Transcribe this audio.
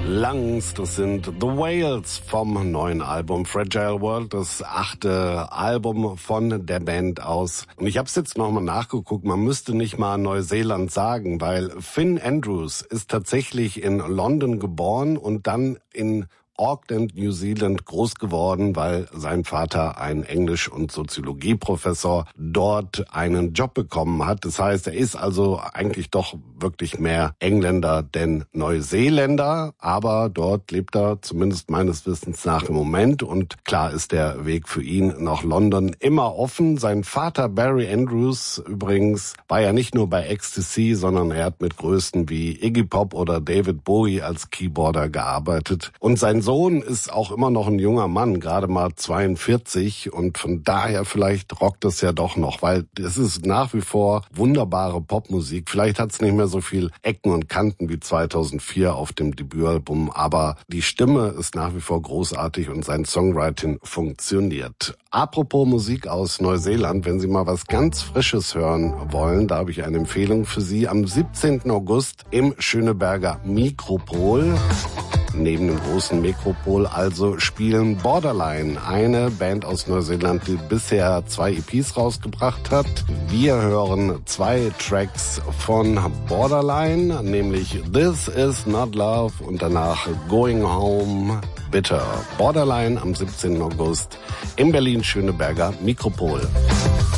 Lungs, das sind The Whales vom neuen Album Fragile World, das 8. Album von der Band aus. Und ich habe es jetzt nochmal nachgeguckt, man müsste nicht mal Neuseeland sagen, weil Finn Andrews ist tatsächlich in London geboren und dann in Auckland, New Zealand groß geworden, weil sein Vater, ein Englisch- und Soziologieprofessor, dort einen Job bekommen hat. Das heißt, er ist also eigentlich doch wirklich mehr Engländer denn Neuseeländer, aber dort lebt er zumindest meines Wissens nach im Moment und klar ist der Weg für ihn nach London immer offen. Sein Vater Barry Andrews übrigens war ja nicht nur bei Ecstasy, sondern er hat mit Größen wie Iggy Pop oder David Bowie als Keyboarder gearbeitet und sein Sohn ist auch immer noch ein junger Mann, gerade mal 42 und von daher vielleicht rockt es ja doch noch, weil es ist nach wie vor wunderbare Popmusik. Vielleicht hat es nicht mehr so viel Ecken und Kanten wie 2004 auf dem Debütalbum, aber die Stimme ist nach wie vor großartig und sein Songwriting funktioniert. Apropos Musik aus Neuseeland, wenn Sie mal was ganz Frisches hören wollen, da habe ich eine Empfehlung für Sie. Am 17. August im Schöneberger Mikropol. Neben dem großen Metropol also spielen Borderline, eine Band aus Neuseeland, die bisher 2 EPs rausgebracht hat. Wir hören 2 Tracks von Borderline, nämlich This Is Not Love und danach Going Home Bitter. Borderline am 17. August im Berlin-Schöneberger Mikropol.